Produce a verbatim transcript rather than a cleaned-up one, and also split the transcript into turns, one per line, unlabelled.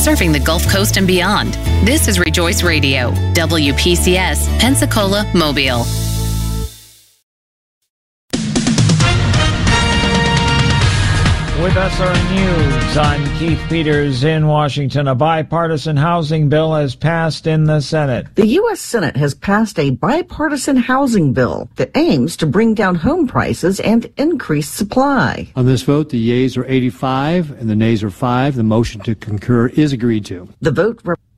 serving the Gulf Coast and beyond. This is Rejoice Radio, W P C S, Pensacola, Mobile.
With S R News, I'm Keith Peters in Washington. A bipartisan housing bill has passed in the Senate.
The U S Senate has passed a bipartisan housing bill that aims to bring down home prices and increase supply.
On this vote, the yeas are eighty-five and the nays are five. The motion to concur is agreed to.
The vote represents